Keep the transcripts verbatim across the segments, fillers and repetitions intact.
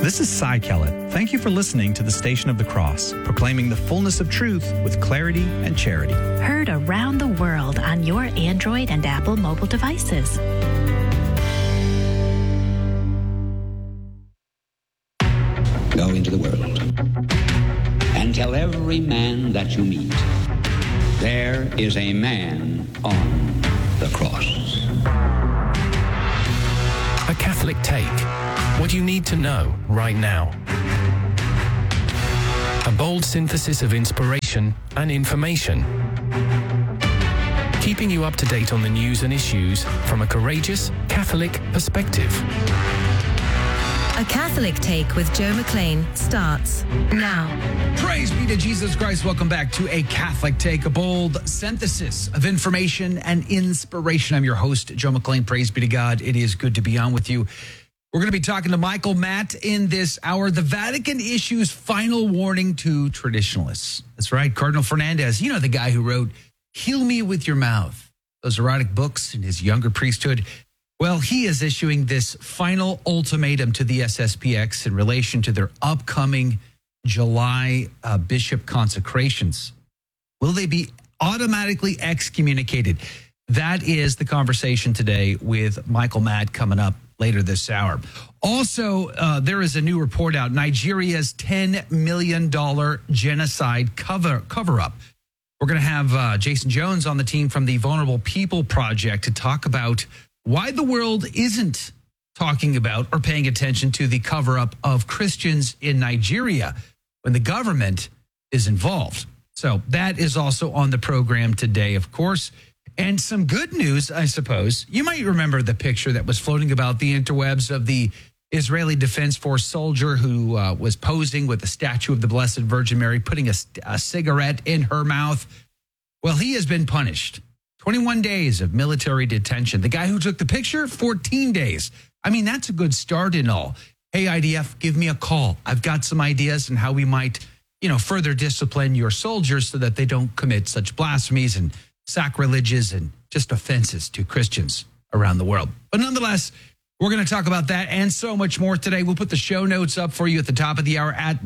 This is Cy Kellett. Thank you for listening to the Station of the Cross, proclaiming the fullness of truth with clarity and charity. Heard around the world on your Android and Apple mobile devices. Go into the world and tell every man that you meet, there is a man on the cross. A Catholic Take. What you need to know right now. A bold synthesis of inspiration and information. Keeping you up to date on the news and issues from a courageous Catholic perspective. A Catholic Take with Joe McLean starts now. Praise be to Jesus Christ. Welcome back to A Catholic Take, a bold synthesis of information and inspiration. I'm your host, Joe McLean. Praise be to God. It is good to be on with you. We're going to be talking to Michael Matt in this hour. The Vatican issues final warning to traditionalists. That's right. Cardinal Fernandez, you know, the guy who wrote Heal Me With Your Mouth, those erotic books in his younger priesthood. Well, he is issuing this final ultimatum to the S S P X in relation to their upcoming July uh, bishop consecrations. Will they be automatically excommunicated? That is the conversation today with Michael Matt coming up later this hour. Also, uh, there is a new report out, Nigeria's ten million dollars genocide cover, cover-up. We're going to have uh, Jason Jones on the team from the Vulnerable People Project to talk about why the world isn't talking about or paying attention to the cover-up of Christians in Nigeria when the government is involved. So that is also on the program today, of course. And some good news, I suppose. You might remember the picture that was floating about the interwebs of the Israeli Defense Force soldier who uh, was posing with a statue of the Blessed Virgin Mary, putting a, a cigarette in her mouth. Well, he has been punished. twenty-one days of military detention. The guy who took the picture, fourteen days. I mean, that's a good start and all. Hey, I D F, give me a call. I've got some ideas on how we might, you know, further discipline your soldiers so that they don't commit such blasphemies and sacrileges and just offenses to Christians around the world. But nonetheless, we're going to talk about that and so much more today. We'll put the show notes up for you at the top of the hour at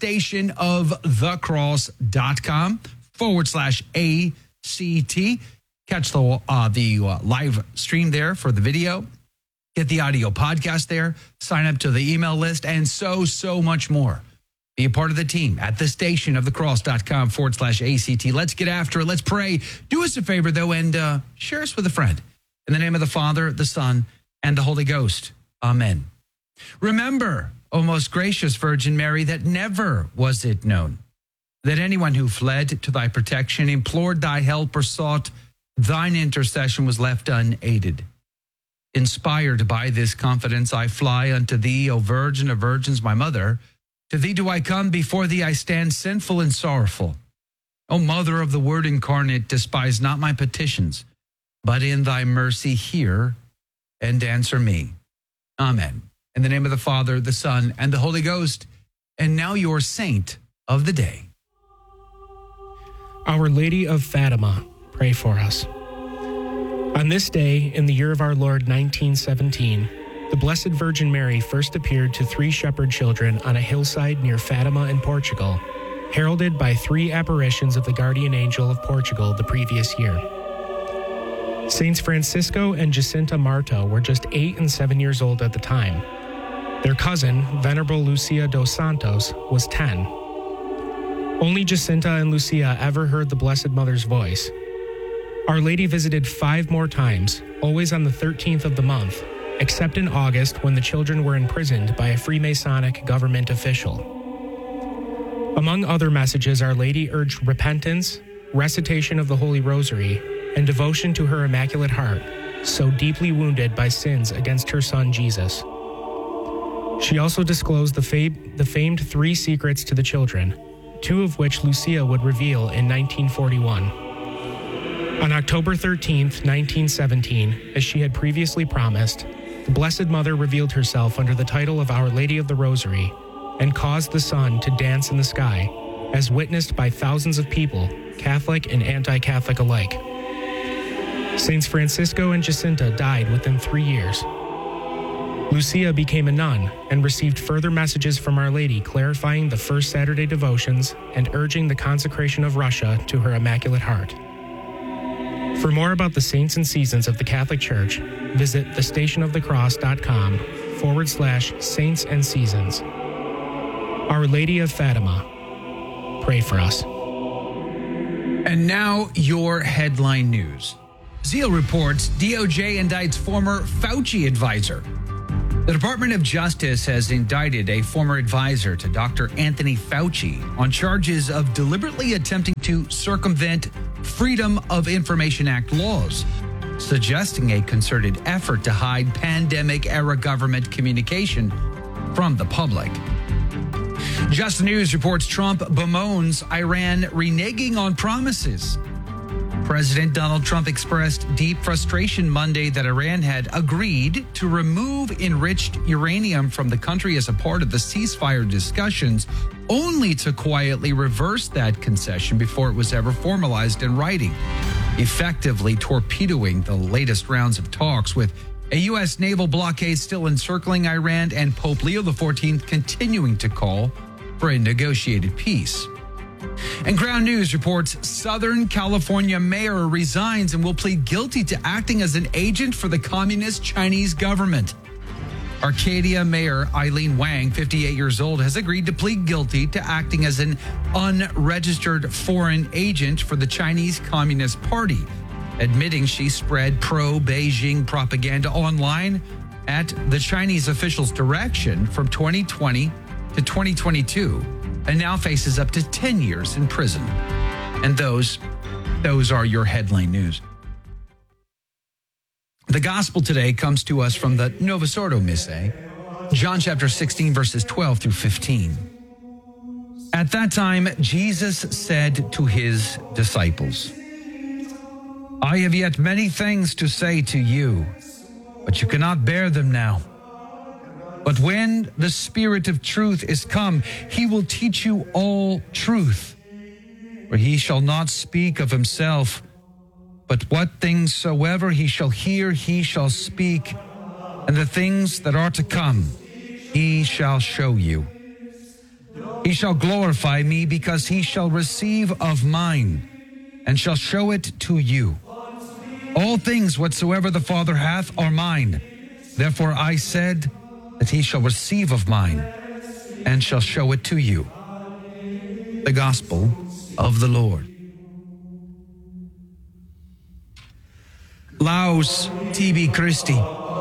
thestationofthecross.com forward slash ACT. Catch the, uh, the uh, live stream there for the video. Get the audio podcast there. Sign up to the email list and so, so much more. Be a part of the team at thestationofthecross.com forward slash ACT. Let's get after it. Let's pray. Do us a favor, though, and uh, share us with a friend. In the name of the Father, the Son, and the Holy Ghost. Amen. Remember, O most gracious Virgin Mary, that never was it known that anyone who fled to thy protection, implored thy help, or sought thine intercession was left unaided. Inspired by this confidence, I fly unto thee, O Virgin of Virgins, my mother. To thee do I come, before thee I stand sinful and sorrowful. O Mother of the Word incarnate, despise not my petitions, but in thy mercy hear and answer me. Amen. In the name of the Father, the Son, and the Holy Ghost. And now your saint of the day. Our Lady of Fatima, pray for us. On this day, in the year of our Lord nineteen seventeen, the Blessed Virgin Mary first appeared to three shepherd children on a hillside near Fatima in Portugal, heralded by three apparitions of the guardian angel of Portugal the previous year. Saints Francisco and Jacinta Marto were just eight and seven years old at the time. Their cousin, Venerable Lucia dos Santos, was ten. Only Jacinta and Lucia ever heard the Blessed Mother's voice. Our Lady visited five more times, always on the thirteenth of the month, except in August when the children were imprisoned by a Freemasonic government official. Among other messages, Our Lady urged repentance, recitation of the Holy Rosary, and devotion to her Immaculate Heart, so deeply wounded by sins against her Son Jesus. She also disclosed the, fam- the famed three secrets to the children, two of which Lucia would reveal in nineteen forty-one. On October thirteenth, nineteen seventeen, as she had previously promised, the Blessed Mother revealed herself under the title of Our Lady of the Rosary and caused the sun to dance in the sky, as witnessed by thousands of people, Catholic and anti-Catholic alike. Saints Francisco and Jacinta died within three years. Lucia became a nun and received further messages from Our Lady clarifying the first Saturday devotions and urging the consecration of Russia to her Immaculate Heart. For more about the saints and seasons of the Catholic Church, visit thestationofthecross.com forward slash saints and seasons. Our Lady of Fatima, pray for us. And now your headline news. Zeal reports D O J indicts former Fauci advisor. The Department of Justice has indicted a former advisor to Doctor Anthony Fauci on charges of deliberately attempting to circumvent Freedom of Information Act laws, suggesting a concerted effort to hide pandemic-era government communication from the public. Just News reports Trump bemoans Iran reneging on promises. President Donald Trump expressed deep frustration Monday that Iran had agreed to remove enriched uranium from the country as a part of the ceasefire discussions, only to quietly reverse that concession before it was ever formalized in writing, effectively torpedoing the latest rounds of talks, with a U S naval blockade still encircling Iran and Pope Leo the fourteenth continuing to call for a negotiated peace. And Ground News reports Southern California mayor resigns and will plead guilty to acting as an agent for the communist Chinese government. Arcadia Mayor Eileen Wang, fifty-eight years old, has agreed to plead guilty to acting as an unregistered foreign agent for the Chinese Communist Party, admitting she spread pro-Beijing propaganda online at the Chinese officials' direction from twenty twenty to twenty twenty-two. And now faces up to ten years in prison. And those, those are your headline news. The gospel today comes to us from the Novus Ordo Missae, John chapter sixteen, verses twelve through fifteen. At that time, Jesus said to his disciples, I have yet many things to say to you, but you cannot bear them now. But when the Spirit of truth is come, he will teach you all truth. For he shall not speak of himself, but what things soever he shall hear, he shall speak, and the things that are to come, he shall show you. He shall glorify me, because he shall receive of mine, and shall show it to you. All things whatsoever the Father hath are mine. Therefore I said that he shall receive of mine, and shall show it to you. The Gospel of the Lord. Laus tibi Christi.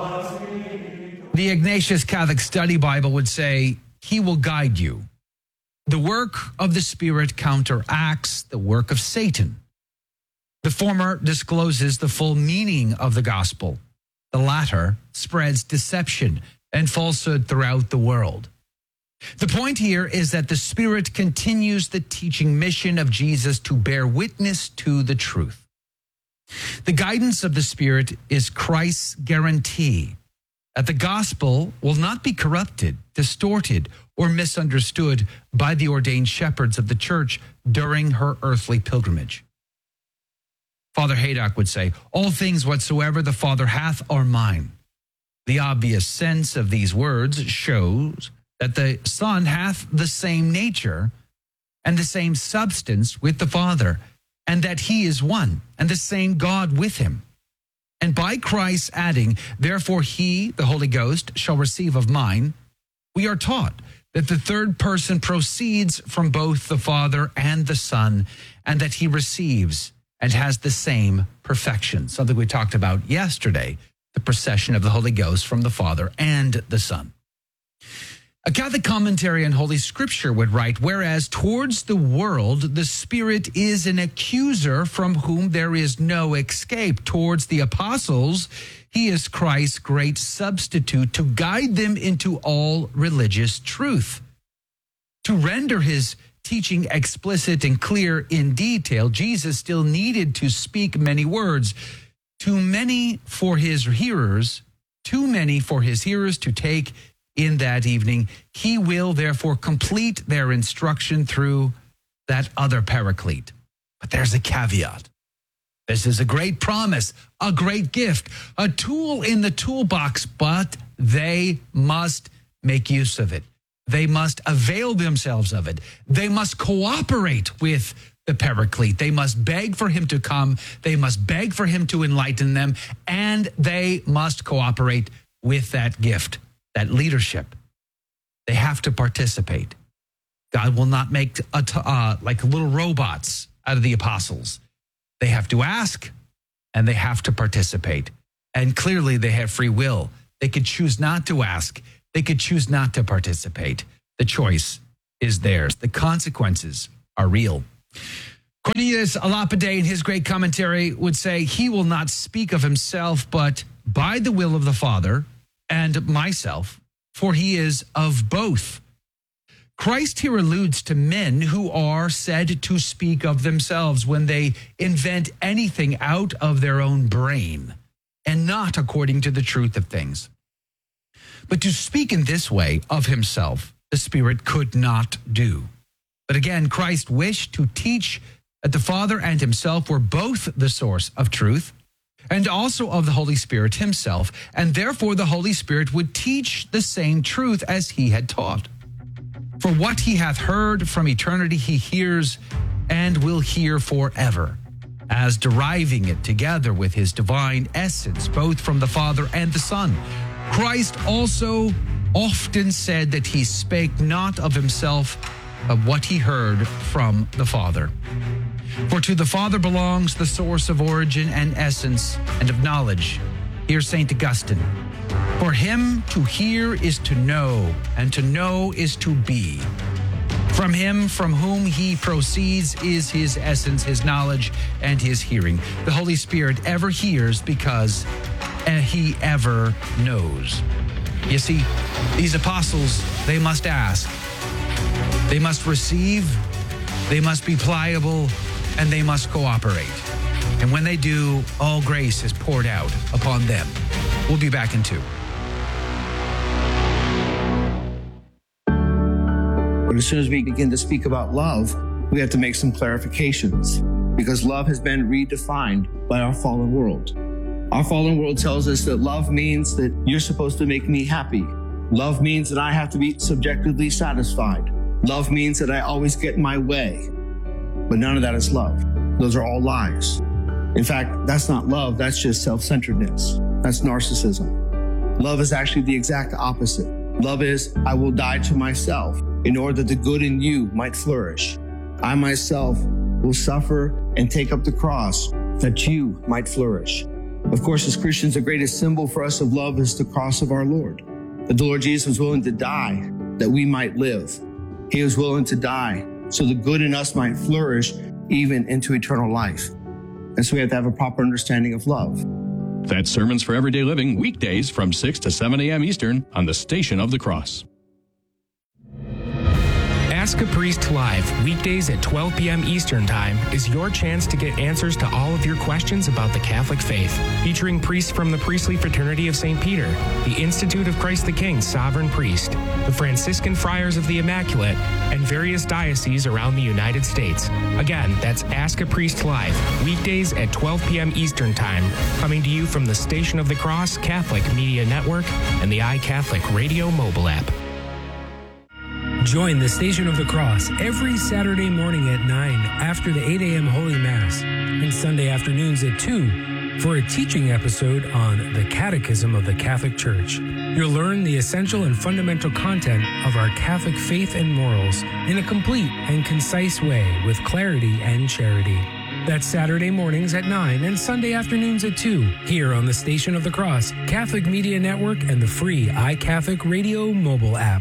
The Ignatius Catholic Study Bible would say, he will guide you. The work of the Spirit counteracts the work of Satan. The former discloses the full meaning of the gospel. The latter spreads deception and falsehood throughout the world. The point here is that the Spirit continues the teaching mission of Jesus to bear witness to the truth. The guidance of the Spirit is Christ's guarantee that the gospel will not be corrupted, distorted, or misunderstood by the ordained shepherds of the church during her earthly pilgrimage. Father Haydock would say, all things whatsoever the Father hath are mine. The obvious sense of these words shows that the Son hath the same nature and the same substance with the Father, and that he is one, and the same God with him. And by Christ adding, therefore he, the Holy Ghost, shall receive of mine, we are taught that the third person proceeds from both the Father and the Son, and that he receives and has the same perfection, something we talked about yesterday, the procession of the Holy Ghost from the Father and the Son. A Catholic commentary on Holy Scripture would write, whereas towards the world, the Spirit is an accuser from whom there is no escape. Towards the apostles, he is Christ's great substitute to guide them into all religious truth. To render his teaching explicit and clear in detail, Jesus still needed to speak many words. Too many for his hearers, too many for his hearers to take in that evening. He will therefore complete their instruction through that other paraclete. But there's a caveat. This is a great promise, a great gift, a tool in the toolbox, but they must make use of it. They must avail themselves of it. They must cooperate with the Paraclete. They must beg for him to come. They must beg for him to enlighten them, and they must cooperate with that gift, that leadership. They have to participate. God will not make a t- uh, like little robots out of the apostles. They have to ask, and they have to participate. And clearly they have free will. They could choose not to ask. They could choose not to participate. The choice is theirs. The consequences are real. Cornelius a Lapide, in his great commentary, would say, he will not speak of himself, but by the will of the Father and myself, for he is of both. Christ here alludes to men who are said to speak of themselves when they invent anything out of their own brain and not according to the truth of things. But to speak in this way of himself, the Spirit could not do. But again, Christ wished to teach that the Father and himself were both the source of truth and also of the Holy Spirit himself, and therefore the Holy Spirit would teach the same truth as he had taught. For what he hath heard from eternity, he hears and will hear forever, as deriving it together with his divine essence, both from the Father and the Son. Christ also often said that he spake not of himself, but what he heard from the Father. For to the Father belongs the source of origin and essence and of knowledge. Here's Saint Augustine. For him to hear is to know, and to know is to be. From him from whom he proceeds is his essence, his knowledge, and his hearing. The Holy Spirit ever hears because he ever knows. You see, these apostles, they must ask. They must receive, they must be pliable, and they must cooperate. And when they do, all grace is poured out upon them. We'll be back in two. But as soon as we begin to speak about love, we have to make some clarifications because love has been redefined by our fallen world. Our fallen world tells us that love means that you're supposed to make me happy. Love means that I have to be subjectively satisfied. Love means that I always get my way. But none of that is love. Those are all lies. In fact, that's not love. That's just self-centeredness. That's narcissism. Love is actually the exact opposite. Love is, I will die to myself in order that the good in you might flourish. I myself will suffer and take up the cross that you might flourish. Of course, as Christians, the greatest symbol for us of love is the cross of our Lord. That the Lord Jesus was willing to die that we might live. He was willing to die so the good in us might flourish even into eternal life. And so we have to have a proper understanding of love. That's Sermons for Everyday Living, weekdays from six to seven a.m. Eastern on the Station of the Cross. Ask a Priest Live, weekdays at twelve p.m. Eastern Time, is your chance to get answers to all of your questions about the Catholic faith. Featuring priests from the Priestly Fraternity of Saint Peter, the Institute of Christ the King Sovereign Priest, the Franciscan Friars of the Immaculate, and various dioceses around the United States. Again, that's Ask a Priest Live, weekdays at twelve p.m. Eastern Time, coming to you from the Station of the Cross Catholic Media Network and the iCatholic Radio mobile app. Join the Station of the Cross every Saturday morning at nine after the eight a.m. Holy Mass and Sunday afternoons at two for a teaching episode on the Catechism of the Catholic Church. You'll learn the essential and fundamental content of our Catholic faith and morals in a complete and concise way with clarity and charity. That's Saturday mornings at nine and Sunday afternoons at two here on the Station of the Cross, Catholic Media Network, and the free iCatholic Radio mobile app.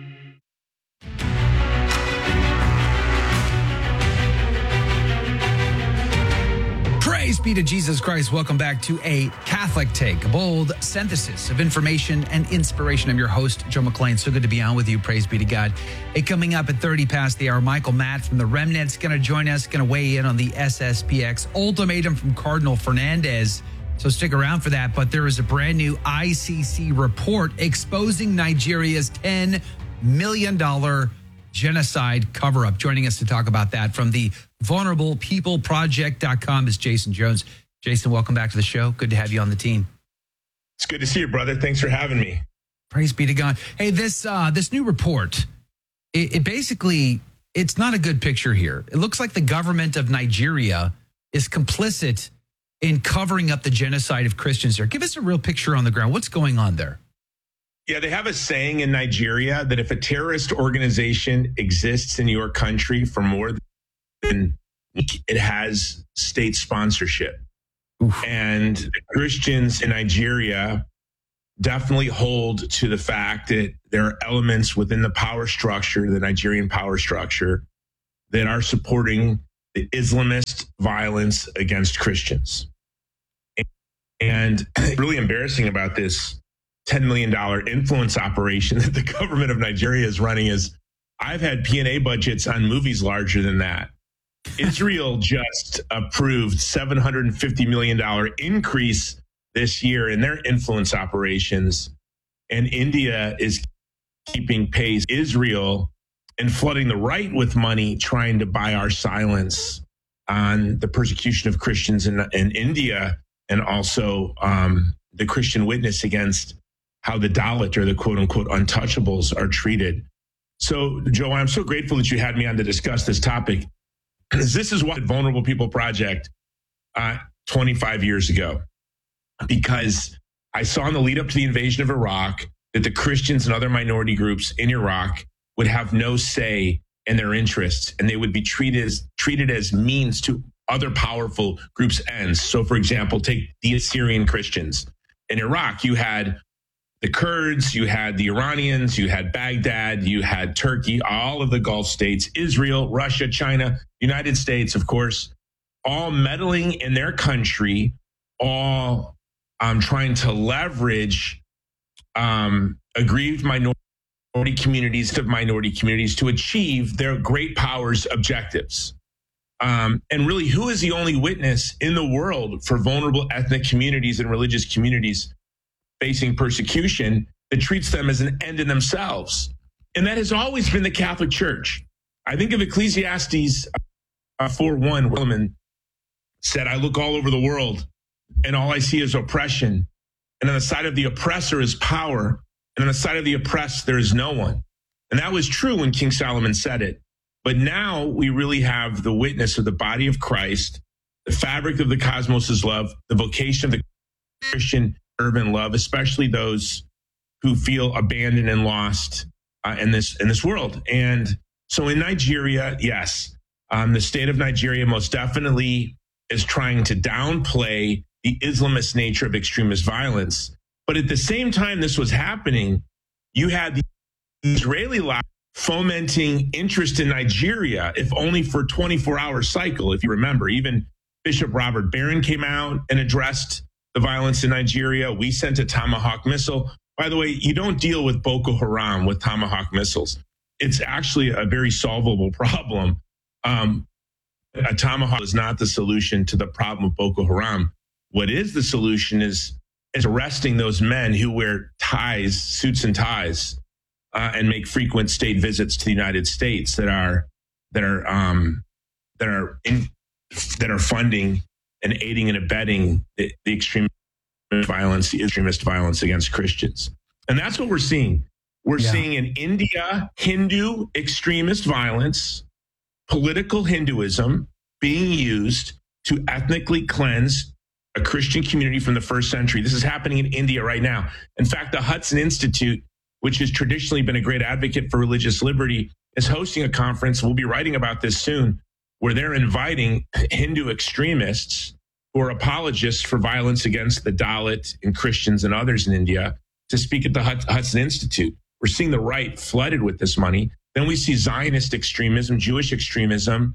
Praise be to Jesus Christ. Welcome back to A Catholic Take, a bold synthesis of information and inspiration. I'm your host, Joe McLean. So good to be on with you. Praise be to God. Hey, coming up at thirty past the hour, Michael Matt from the Remnant's going to join us, going to weigh in on the S S P X ultimatum from Cardinal Fernandez. So stick around for that. But there is a brand new I C C report exposing Nigeria's ten million dollars genocide cover-up. Joining us to talk about that from the vulnerable people project dot com is Jason Jones. Jason, welcome back to the show. Good to have you on the team. It's good to see you, brother. Thanks for having me. Praise be to God. Hey, this uh, this new report, it, it basically, it's not a good picture here. It looks like the government of Nigeria is complicit in covering up the genocide of Christians there. Give us a real picture on the ground. What's going on there? Yeah, they have a saying in Nigeria that if a terrorist organization exists in your country for more than it has state sponsorship. Oof. And Christians in Nigeria definitely hold to the fact that there are elements within the power structure, the Nigerian power structure, that are supporting the Islamist violence against Christians. And really embarrassing about this ten million dollars influence operation that the government of Nigeria is running is I've had P and A budgets on movies larger than that. Israel just approved seven hundred fifty million dollars increase this year in their influence operations. And India is keeping pace. Israel and flooding the right with money, trying to buy our silence on the persecution of Christians in, in India, and also um, the Christian witness against how the Dalit, or the quote unquote untouchables, are treated. So, Joe, I'm so grateful that you had me on to discuss this topic. This is what Vulnerable People Project uh, twenty-five years ago, because I saw in the lead up to the invasion of Iraq that the Christians and other minority groups in Iraq would have no say in their interests, and they would be treated as, treated as means to other powerful groups' ends. So, for example, take the Assyrian Christians. In Iraq, you had the Kurds, you had the Iranians, you had Baghdad, you had Turkey, all of the Gulf states, Israel, Russia, China, United States, of course, all meddling in their country, all um, trying to leverage um, aggrieved minority communities of minority communities to achieve their great powers' objectives. Um, and really, who is the only witness in the world for vulnerable ethnic communities and religious communities facing persecution that treats them as an end in themselves? And that has always been the Catholic Church. I think of Ecclesiastes uh, four one, where Solomon said, I look all over the world and all I see is oppression. And on the side of the oppressor is power. And on the side of the oppressed, there is no one. And that was true when King Solomon said it. But now we really have the witness of the body of Christ, the fabric of the cosmos' love, the vocation of the Christian urban love, especially those who feel abandoned and lost uh, in this in this world. And so in Nigeria, yes, um, the state of Nigeria most definitely is trying to downplay the Islamist nature of extremist violence. But at the same time this was happening, you had the Israeli lobby fomenting interest in Nigeria, if only for a twenty-four hour cycle. If you remember, even Bishop Robert Barron came out and addressed the violence in Nigeria. We sent a Tomahawk missile. By the way, you don't deal with Boko Haram with Tomahawk missiles. It's actually a very solvable problem. Um, a Tomahawk is not the solution to the problem of Boko Haram. What is the solution is, is arresting those men who wear ties, suits and ties, uh, and make frequent state visits to the United States that are that are um, that are in, that are funding and aiding and abetting the, the extremist violence, the extremist violence against Christians. And that's what we're seeing. We're yeah. seeing in India, Hindu extremist violence, political Hinduism being used to ethnically cleanse a Christian community from the first century. This is happening in India right now. In fact, the Hudson Institute, which has traditionally been a great advocate for religious liberty, is hosting a conference. We'll be writing about this soon, where they're inviting Hindu extremists who are apologists for violence against the Dalit and Christians and others in India to speak at the Hudson Institute. We're seeing the right flooded with this money. Then we see Zionist extremism, Jewish extremism,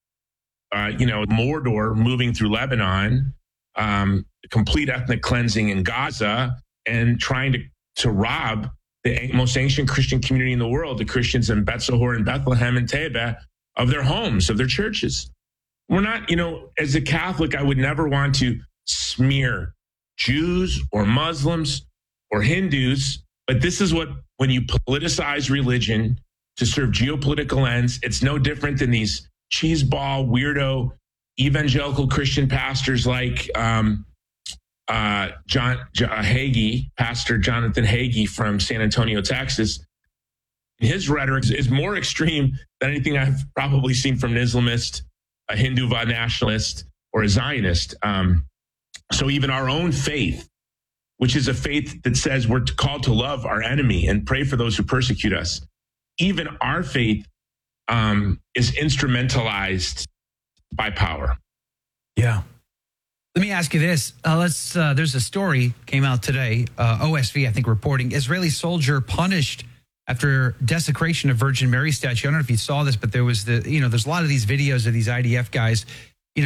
uh, you know, Mordor moving through Lebanon, um, complete ethnic cleansing in Gaza, and trying to, to rob the most ancient Christian community in the world, the Christians in Bethsahor and Bethlehem and Tebeh, of their homes, of their churches. We're not, you know, as a Catholic, I would never want to smear Jews or Muslims or Hindus, but this is what, when you politicize religion to serve geopolitical ends. It's no different than these cheeseball, weirdo, evangelical Christian pastors like um, uh, John J- Hagee, Pastor Jonathan Hagee from San Antonio, Texas. His rhetoric is more extreme than anything I've probably seen from an Islamist, a Hindu nationalist, or a Zionist. Um, so even our own faith, which is a faith that says we're called to love our enemy and pray for those who persecute us, even our faith um, is instrumentalized by power. Yeah. Let me ask you this. Uh, let's. Uh, there's a story came out today. Uh, O S V, I think, reporting Israeli soldier punished after desecration of Virgin Mary statue. I don't know if you saw this, but there was the, you know, there's a lot of these videos of these I D F guys